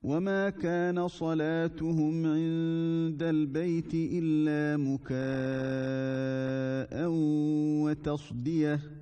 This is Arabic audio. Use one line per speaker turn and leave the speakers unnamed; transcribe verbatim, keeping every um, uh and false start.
وما كان صلاتهم عند البيت إلا مكاء وتصدية